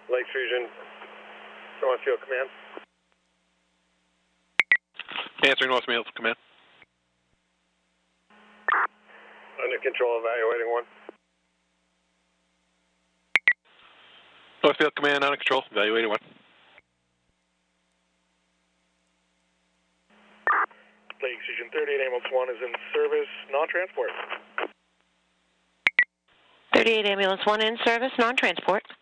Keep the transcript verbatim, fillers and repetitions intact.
Lake Fusion, Northfield Command. Answering Northfield Command. Under control, evaluating one. Northfield Command, under control, evaluating one. Lake Fusion thirty-eight, ambulance one is in service, non-transport. thirty-eight, ambulance one in service, non-transport.